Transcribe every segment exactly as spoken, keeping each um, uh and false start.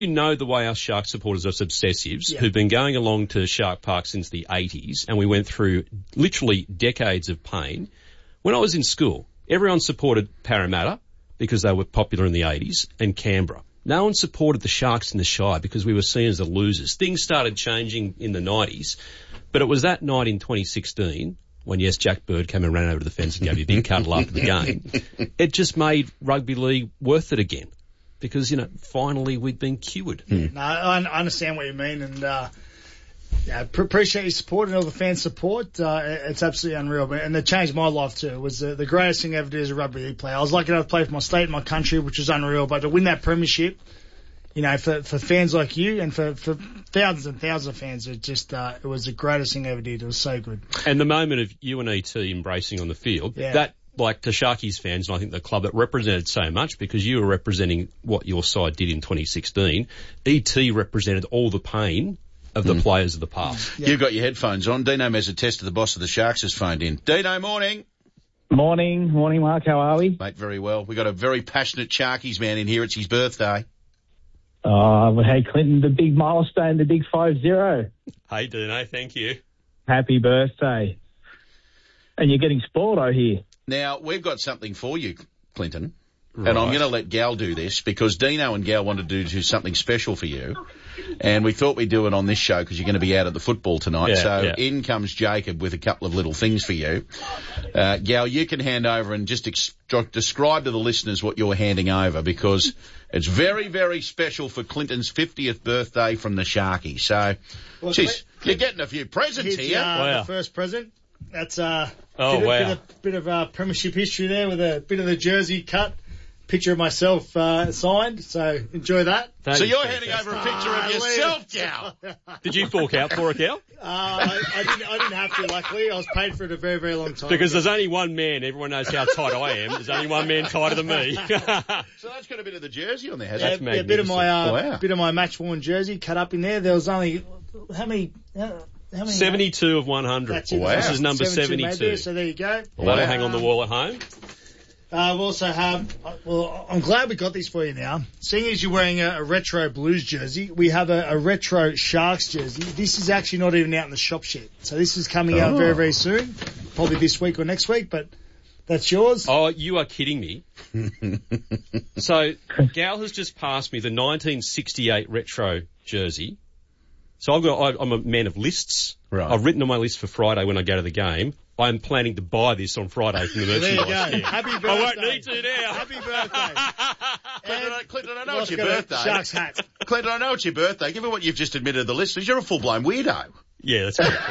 You know the way us Shark supporters are obsessives, Yeah. who've been going along to Shark Park since the eighties, and we went through literally decades of pain. When I was in school, everyone supported Parramatta because they were popular in the eighties, and Canberra. No one supported the Sharks in the Shire because we were seen as the losers. Things started changing in the nineties, but it was that night in twenty sixteen when, yes, Jack Bird came and ran over to the fence and gave you a big cuddle after the game. It just made rugby league worth it again. Because, you know, finally we'd been cured. No, I, I understand what you mean, and uh, yeah, pr- appreciate your support and all the fan support. Uh, it's absolutely unreal, and it changed my life too. It was the, the greatest thing ever to do as a rugby league player. I was lucky enough to play for my state and my country, which was unreal, but to win that premiership, you know, for, for fans like you and for, for thousands and thousands of fans, it just uh, it was the greatest thing ever did. It was so good. And the moment of you and E T embracing on the field, Yeah. that, like to Sharkies fans, and I think the club, that represented so much because you were representing what your side did in twenty sixteen. E T represented all the pain of the mm. players of the past. Yeah. You've got your headphones on. Dino Mezzatesta, the boss of the Sharks, has phoned in. Dino, morning. Morning. Morning, Mark. How are we? Mate, very well. We've got a very passionate Sharkies man in here. It's his birthday. Oh, well, hey, Clinton, the big milestone, the big five zero. Hey, Dino, thank you. Happy birthday. And you're getting spoiled, I hear. Now, we've got something for you, Clinton. Right. And I'm going to let Gal do this because Dino and Gal wanted to do something special for you. And we thought we'd do it on this show because you're going to be out at the football tonight. Yeah, so yeah. in comes Jacob with a couple of little things for you. Uh, Gal, you can hand over and just ex- describe to the listeners what you're handing over because it's very, very special for Clinton's fiftieth birthday from the Sharkies. So, Well, geez, you're getting a few presents Here's, here. Uh, Wow. The first present. That's uh, Oh, bit, wow. Bit of, bit of uh, premiership history there with a bit of the jersey cut. Picture of myself uh, signed, so enjoy that. That So is you're fantastic. handing over a picture Ah, of yourself, Gal. Did you fork out for it, Gal? Uh, I, I, didn't, I didn't have to, luckily. I was paid for it a very, very long time. Because there's only one man, everyone knows how tight I am, there's only one man tighter than me. So that's got a bit of the jersey on there, yeah, hasn't That's yeah, a bit of my uh, Wow. bit of my match worn jersey cut up in there. There was only how many? Uh, how many? seventy-two of one hundred. That's it. Wow. This is number seventy-two made seventy-two. there, so there you go. Well, that'll Uh, hang on the wall at home. Uh, we also have, uh, well, I'm glad we got these for you now. Seeing as you're wearing a, a retro Blues jersey, we have a, a retro Sharks jersey. This is actually not even out in the shops yet. So this is coming out Oh. very, very soon. Probably this week or next week, but that's yours. Oh, you are kidding me. So, Gal has just passed me the nineteen sixty-eight retro jersey. So I've got, I, I'm a man of lists. Right. I've written on my list for Friday when I go to the game. I'm planning to buy this on Friday from the There you merchandise. go. stand. Happy birthday. I won't need to now. Happy birthday. Clinton, I- Clinton, I know Ross it's your got a birthday. Sharks hat. Clinton, I know it's your birthday. Given what you've just admitted to the listeners, you're a full-blown weirdo. Yeah, that's good.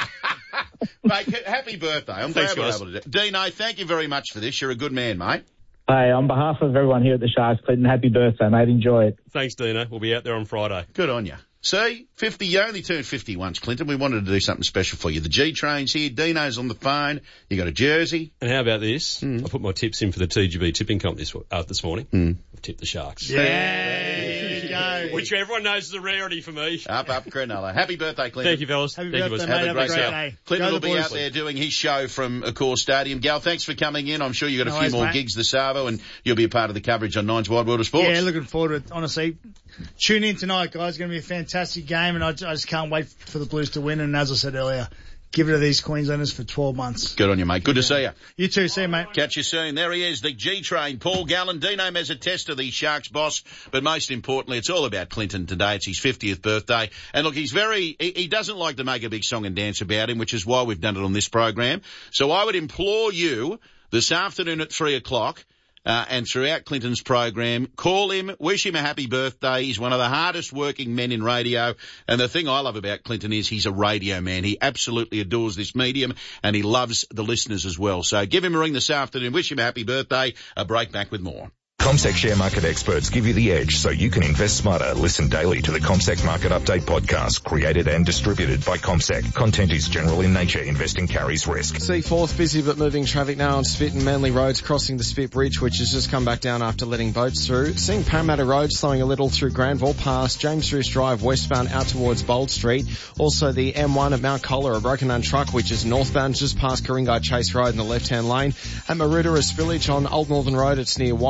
Mate, c- happy birthday. I'm Thanks, glad we're guys. able to do it. Dino, thank you very much for this. You're a good man, mate. Hey, on behalf of everyone here at the Sharks, Clinton, happy birthday, mate. Enjoy it. Thanks, Dino. We'll be out there on Friday. Good on you. See, fifty, you only turned fifty once, Clinton. We wanted to do something special for you. The G-Train's here. Dino's on the phone. You got a jersey. And how about this? I put my tips in for the T G B tipping comp this, uh, this morning. I've tipped the Sharks. Yeah, there you go. Which everyone knows is a rarity for me. Up, up, Cronulla. Happy birthday, Clinton. Thank you, fellas. Happy Thank birthday, you, mate. fellas. Have a great day. day. Clinton Go will the be boys. out there doing his show from Accor Stadium. Gal, thanks for coming in. I'm sure you've got a No few worries, more mate. gigs this Savo, and you'll be a part of the coverage on Nine's Wide World of Sports. Yeah, looking forward to it, honestly. Tune in tonight, guys. It's going to be a fantastic game, and I, I just can't wait for the Blues to win. And as I said earlier, give it to these Queenslanders for twelve months. Good on you, mate. Good to see you. You too. See you, mate. Catch you soon. There he is, the G-Train, Paul Gallen, Dino Mezzatesta, the Sharks boss. But most importantly, it's all about Clinton today. It's his fiftieth birthday. And look, he's very, he, he doesn't like to make a big song and dance about him, which is why we've done it on this program. So I would implore you this afternoon at three o'clock, Uh, and throughout Clinton's program, call him, wish him a happy birthday. He's one of the hardest working men in radio. And the thing I love about Clinton is he's a radio man. He absolutely adores this medium and he loves the listeners as well. So give him a ring this afternoon. Wish him a happy birthday. A break back with more. CommSec share market experts give you the edge so you can invest smarter. Listen daily to the CommSec Market Update podcast, created and distributed by CommSec. Content is general in nature. Investing carries risk. C fourth, busy but moving traffic now on Spit and Manly Roads, crossing the Spit Bridge, which has just come back down after letting boats through. Seeing Parramatta Road slowing a little through Granville, past James Roos Drive westbound out towards Bold Street. Also the M one at Mount Coller, a broken down truck which is northbound just past Coringai Chase Road in the left-hand lane. At Marudaris Village on Old Northern Road, it's near Wiseman's Ferry.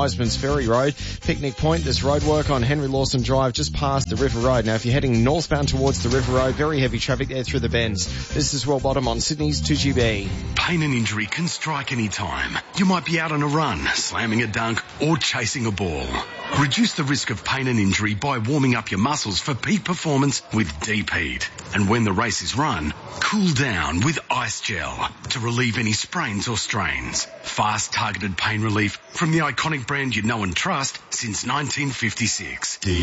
Ferry Road. Picnic Point, there's roadwork on Henry Lawson Drive just past the River Road. Now, if you're heading northbound towards the River Road, very heavy traffic there through the bends. This is Will Bottom on Sydney's two G B. Pain and injury can strike any time. You might be out on a run, slamming a dunk, or chasing a ball. Reduce the risk of pain and injury by warming up your muscles for peak performance with Deep Heat. And when the race is run, cool down with Ice Gel to relieve any sprains or strains. Fast, targeted pain relief from the iconic brand you know and trust since nineteen fifty-six. Deep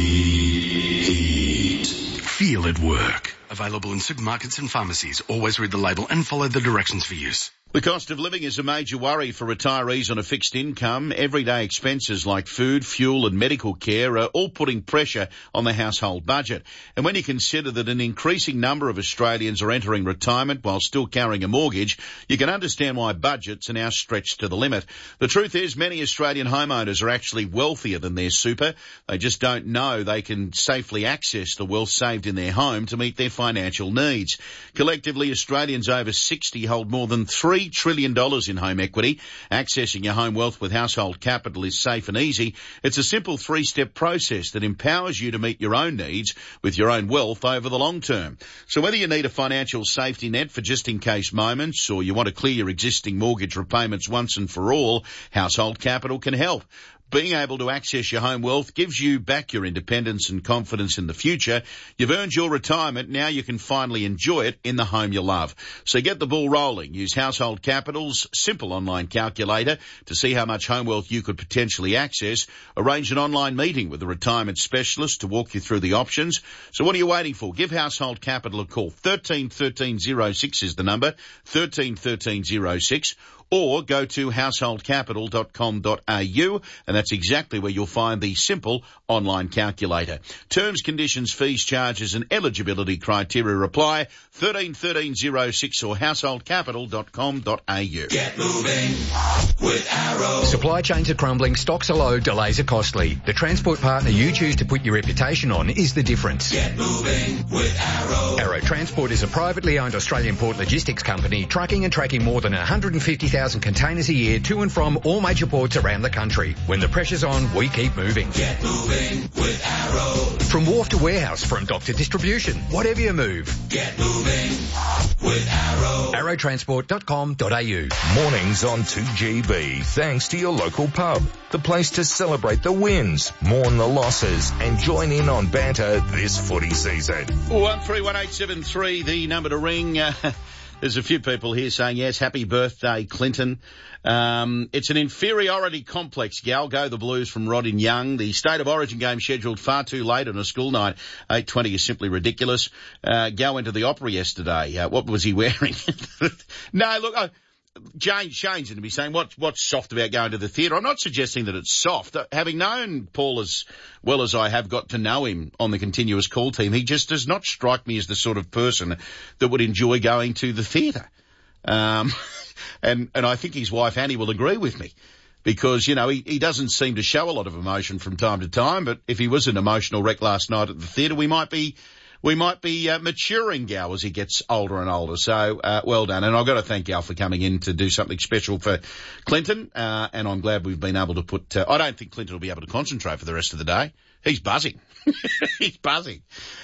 Heat. Feel it work. Available in supermarkets and pharmacies. Always read the label and follow the directions for use. The cost of living is a major worry for retirees on a fixed income. Everyday expenses like food, fuel and medical care are all putting pressure on the household budget. And when you consider that an increasing number of Australians are entering retirement while still carrying a mortgage, you can understand why budgets are now stretched to the limit. The truth is many Australian homeowners are actually wealthier than their super. They just don't know they can safely access the wealth saved in their home to meet their financial needs. Collectively, Australians over sixty hold more than three trillion dollars in home equity. Accessing your home wealth with Household Capital is safe and easy. It's a simple three-step process that empowers you to meet your own needs with your own wealth over the long term. So whether you need a financial safety net for just-in-case moments or you want to clear your existing mortgage repayments once and for all, Household Capital can help. Being able to access your home wealth gives you back your independence and confidence in the future. You've earned your retirement. Now you can finally enjoy it in the home you love. So get the ball rolling. Use Household Capital's simple online calculator to see how much home wealth you could potentially access. Arrange an online meeting with a retirement specialist to walk you through the options. So what are you waiting for? Give Household Capital a call. thirteen thirteen oh six is the number. thirteen thirteen oh six. Or go to household capital dot com dot a u, and that's exactly where you'll find the simple online calculator. Terms, conditions, fees, charges and eligibility criteria apply. thirteen thirteen oh six or household capital dot com dot a u. Get moving with Arrow. Supply chains are crumbling, stocks are low, delays are costly. The transport partner you choose to put your reputation on is the difference. Get moving with Arrow. Arrow Transport is a privately owned Australian port logistics company trucking and tracking more than one hundred fifty thousand containers a year to and from all major ports around the country. When the pressure's on, we keep moving. Get moving with Arrow. From wharf to warehouse, front dock to distribution, whatever you move. Get moving with Arrow. arrow transport dot com dot a u. Mornings on two G B, thanks to your local pub. The place to celebrate the wins, mourn the losses, and join in on banter this footy season. one three one eight seven three, the number to ring. Uh, There's a few people here saying, yes, happy birthday, Clinton. Um, it's an inferiority complex, Gal. Go the Blues from Rodin Young. The State of Origin game scheduled far too late on a school night. eight twenty is simply ridiculous. Uh, Gal went to the opera yesterday. Uh, what was he wearing? No, look, I, Jane, Shane's going to be saying, what, what's soft about going to the theatre? I'm not suggesting that it's soft. Uh, having known Paul as well as I have got to know him on the continuous call team, he just does not strike me as the sort of person that would enjoy going to the theatre. Um, and, and I think his wife Annie will agree with me. Because, you know, he, he doesn't seem to show a lot of emotion from time to time, but if he was an emotional wreck last night at the theatre, we might be We might be uh, maturing Gal as he gets older and older. So, uh, well done. And I've got to thank Gal for coming in to do something special for Clinton. Uh, and I'm glad we've been able to put, uh, I don't think Clinton will be able to concentrate for the rest of the day. He's buzzing. He's buzzing.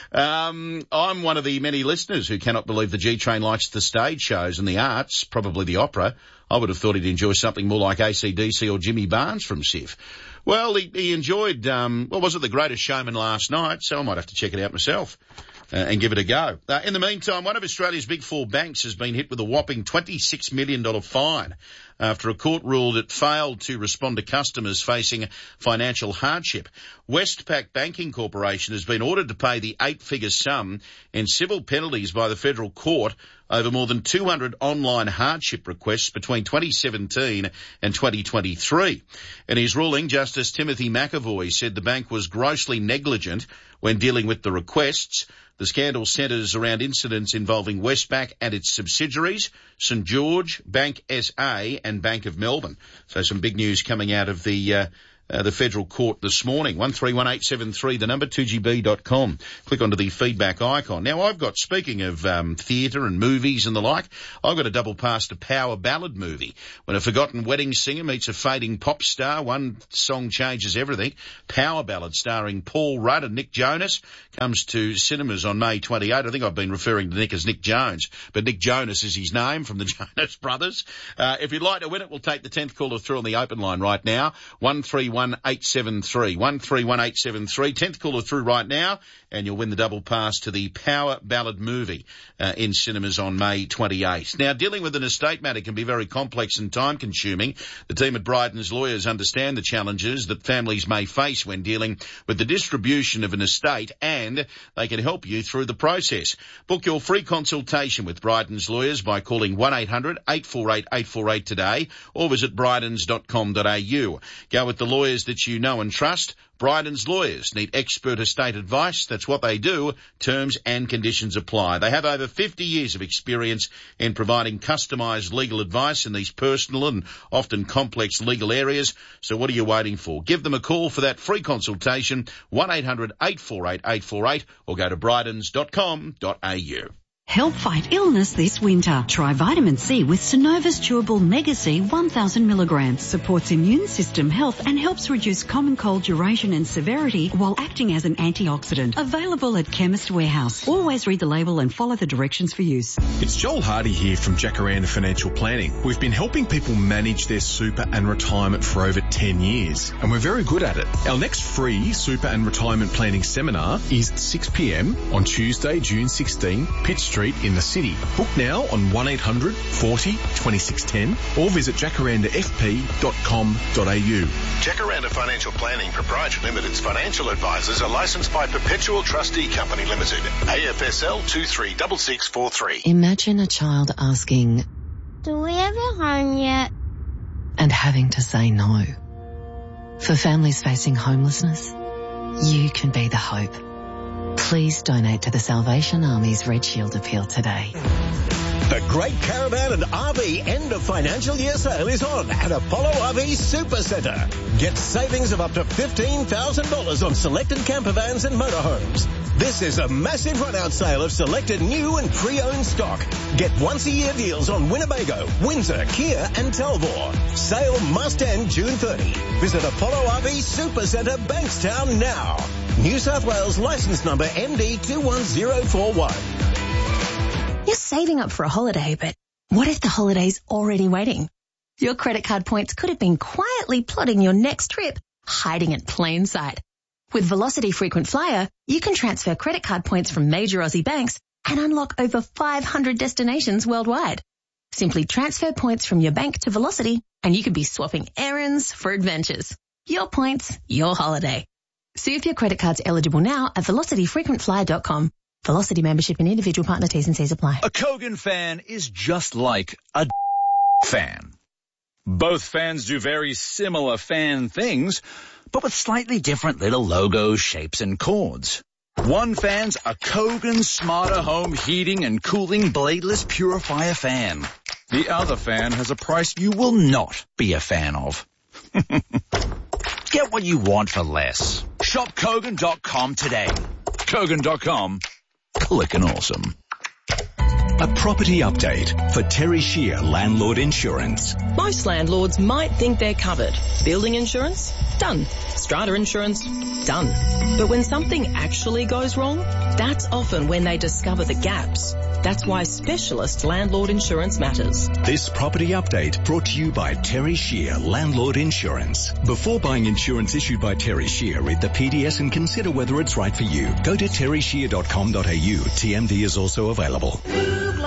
Um, I'm one of the many listeners who cannot believe the G Train likes the stage shows and the arts, probably the opera. I would have thought he'd enjoy something more like A C D C or Jimmy Barnes from S I F. Well, he, he enjoyed, um, what was it, The Greatest Showman last night, so I might have to check it out myself. Uh, and give it a go. Uh, in the meantime, one of Australia's big four banks has been hit with a whopping twenty-six million dollars fine after a court ruled it failed to respond to customers facing financial hardship. Westpac Banking Corporation has been ordered to pay the eight-figure sum in civil penalties by the federal court over more than two hundred online hardship requests between twenty seventeen and twenty twenty-three. In his ruling, Justice Timothy McAvoy said the bank was grossly negligent when dealing with the requests. The scandal centres around incidents involving Westpac and its subsidiaries, St George, Bank S A and Bank of Melbourne. So some big news coming out of the uh, uh, the federal court this morning. one three one eight seven three, the number, two G B dot com. Click onto the feedback icon. Now, I've got, speaking of um, theatre and movies and the like, I've got a double pass to Power Ballad movie. When a forgotten wedding singer meets a fading pop star, one song changes everything. Power Ballad, starring Paul Rudd and Nick Jonas, comes to cinemas on May twenty-eighth. I think I've been referring to Nick as Nick Jones, but Nick Jonas is his name from the Jonas Brothers. Uh, if you'd like to win it, we'll take the tenth caller through on the open line right now. one three one eight seven three. one three one eight seven three. tenth caller through right now, and you'll win the double pass to the Power Ballad movie uh, in cinemas on May twenty-eighth. Now, dealing with an estate matter can be very complex and time-consuming. The team at Bryden's Lawyers understand the challenges that families may face when dealing with the distribution of an estate, and they can help you through the process. Book your free consultation with Bryden's Lawyers by calling one eight hundred eight four eight eight four eight today, or visit brydens dot com dot a u. Go with the lawyers that you know and trust. Bryden's Lawyers need expert estate advice. That's what they do. Terms and conditions apply. They have over fifty years of experience in providing customised legal advice in these personal and often complex legal areas. So what are you waiting for? Give them a call for that free consultation, one eight hundred eight four eight eight four eight, or go to brydens dot com dot a u. Help fight illness this winter. Try vitamin C with Synova's Chewable Mega C one thousand milligrams. Supports immune system health and helps reduce common cold duration and severity while acting as an antioxidant. Available at Chemist Warehouse. Always read the label and follow the directions for use. It's Joel Hardy here from Jacaranda Financial Planning. We've been helping people manage their super and retirement for over ten years, and we're very good at it. Our next free super and retirement planning seminar is six p m on Tuesday, June sixteenth, Pitt Street in the city. Book now on one eight hundred forty twenty-six ten or visit jacaranda f p dot com dot a u. Jacaranda Financial Planning Proprietary Limited's financial advisors are licensed by Perpetual Trustee Company Limited, A F S L two three six six four three. Imagine a child asking, "Do we have a home yet?" and having to say no. For families facing homelessness, you can be the hope. Please donate to the Salvation Army's Red Shield appeal today. The Great Caravan and R V End of Financial Year Sale is on at Apollo R V Super Centre. Get savings of up to fifteen thousand dollars on selected camper vans and motorhomes. This is a massive run-out sale of selected new and pre-owned stock. Get once-a-year deals on Winnebago, Windsor, Kia and Talbot. Sale must end June thirtieth. Visit Apollo R V Super Centre, Bankstown now. New South Wales licence number M D two one zero four one. You're saving up for a holiday, but what if the holiday's already waiting? Your credit card points could have been quietly plotting your next trip, hiding in plain sight. With Velocity Frequent Flyer, you can transfer credit card points from major Aussie banks and unlock over five hundred destinations worldwide. Simply transfer points from your bank to Velocity and you could be swapping errands for adventures. Your points, your holiday. See if your credit card's eligible now at velocity frequent flyer dot com. Velocity membership and individual partner T's and C's apply. A Kogan fan is just like a fan. Both fans do very similar fan things, but with slightly different little logos, shapes, and chords. One fan's a Kogan Smarter Home Heating and Cooling Bladeless Purifier fan. The other fan has a price you will not be a fan of. Get what you want for less. Shop Kogan dot com today. Kogan dot com. Clickin' awesome. A property update for Terry Shear Landlord Insurance. Most landlords might think they're covered. Building insurance? Done. Strata insurance? Done. But when something actually goes wrong, that's often when they discover the gaps. That's why specialist landlord insurance matters. This property update brought to you by Terry Shear Landlord Insurance. Before buying insurance issued by Terry Shear, read the P D S and consider whether it's right for you. Go to terry shear dot com dot a u. T M D is also available.